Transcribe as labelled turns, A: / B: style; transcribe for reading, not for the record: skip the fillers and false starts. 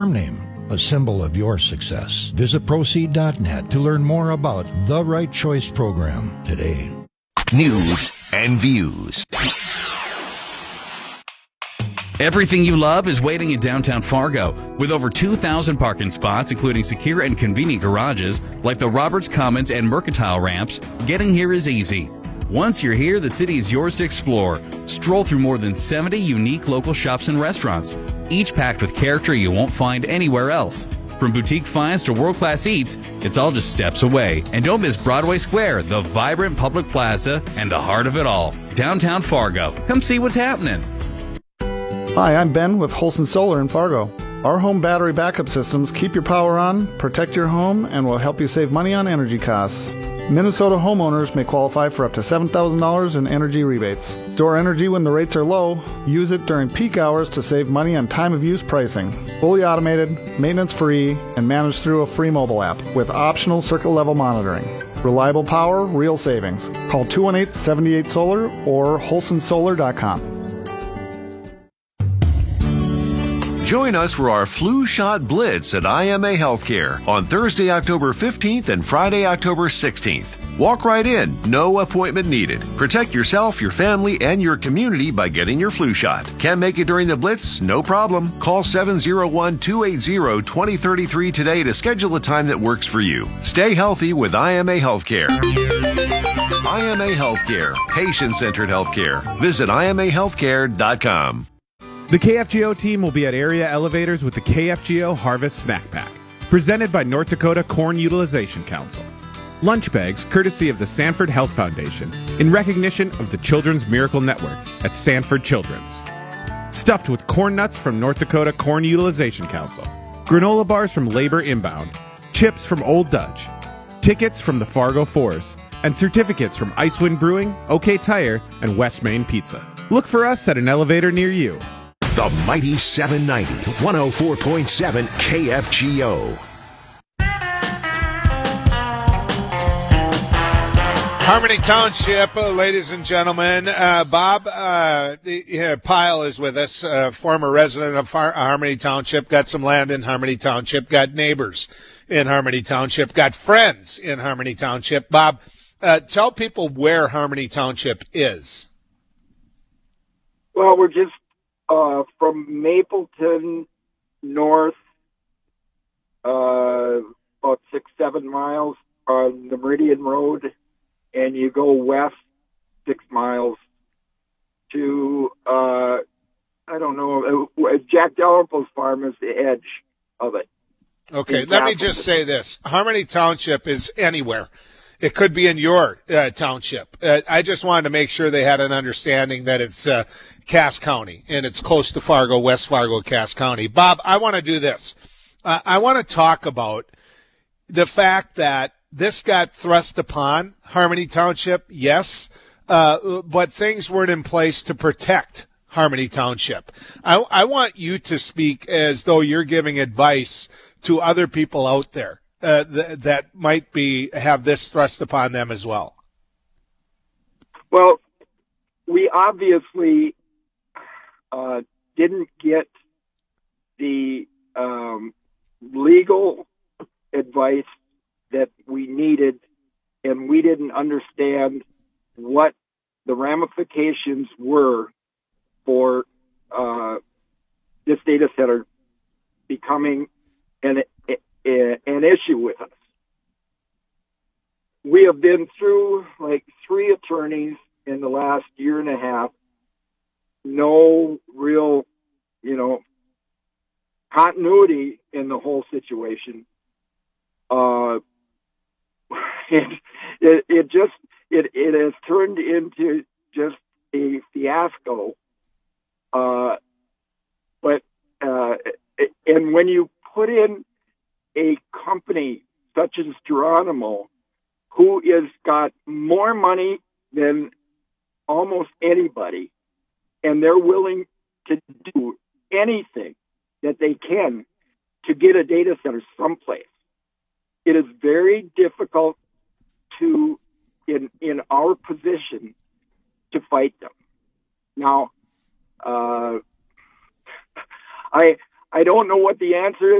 A: name, a symbol of your success. Visit Proceed.net to learn more about the Right Choice program today.
B: News and views.
C: Everything you love is waiting in downtown Fargo. With over 2,000 parking spots, including secure and convenient garages like the Roberts Commons and Mercantile ramps, getting here is easy. Once you're here, the city is yours to explore. Stroll through more than 70 unique local shops and restaurants, each packed with character you won't find anywhere else. From boutique finds to world-class eats, it's all just steps away. And don't miss Broadway Square, the vibrant public plaza, and the heart of it all, downtown Fargo. Come see what's happening.
D: Hi, I'm Ben with Holson Solar in Fargo. Our home battery backup systems keep your power on, protect your home, and will help you save money on energy costs. Minnesota homeowners may qualify for up to $7,000 in energy rebates. Store energy when the rates are low. Use it during peak hours to save money on time-of-use pricing. Fully automated, maintenance-free, and managed through a free mobile app with optional circuit-level monitoring. Reliable power, real savings. Call 218-78-SOLAR or holsonsolar.com.
B: Join us for our flu shot blitz at IMA Healthcare on Thursday, October 15th and Friday, October 16th. Walk right in, no appointment needed. Protect yourself, your family, and your community by getting your flu shot. Can't make it during the blitz? No problem. Call 701-280-2033 today to schedule a time that works for you. Stay healthy with IMA Healthcare. IMA Healthcare, patient-centered healthcare. Visit IMAHealthcare.com.
E: The KFGO team will be at Area Elevators with the KFGO Harvest Snack Pack, presented by North Dakota Corn Utilization Council. Lunch bags courtesy of the Sanford Health Foundation in recognition of the Children's Miracle Network at Sanford Children's. Stuffed with corn nuts from North Dakota Corn Utilization Council, granola bars from Labor Inbound, chips from Old Dutch, tickets from the Fargo Force, and certificates from Icewind Brewing, OK Tire, and West Main Pizza. Look for us at an elevator near you.
B: The Mighty 790, 104.7 KFGO.
F: Harmony Township, ladies and gentlemen. Bob Pyle is with us, former resident of Harmony Township, got some land in Harmony Township, got neighbors in Harmony Township, got friends in Harmony Township. Bob, tell people where Harmony Township is.
G: Well, we're just from Mapleton north, about 6-7 miles on the Meridian Road, and you go west 6 miles to, I don't know, Jack Dalrymple's farm is the edge of it.
F: Okay, let me just say this. Harmony Township is anywhere. It could be in your township. I just wanted to make sure they had an understanding that it's Cass County, and it's close to Fargo, West Fargo, Cass County. Bob, I want to do this. I want to talk about the fact that this got thrust upon Harmony Township, yes, but things weren't in place to protect Harmony Township. I want you to speak as though you're giving advice to other people out there that might have this thrust upon them as well.
G: Well, we obviously didn't get the legal advice that we needed, and we didn't understand what the ramifications were for this data center becoming an issue with us. We have been through like 3 attorneys in the last year and a half. No real, continuity in the whole situation. It has turned into just a fiasco. And when you put in a company such as Geronimo, who has got more money than almost anybody, and they're willing to do anything that they can to get a data center someplace, it is very difficult to, in our position, to fight them. Now, I don't know what the answer is.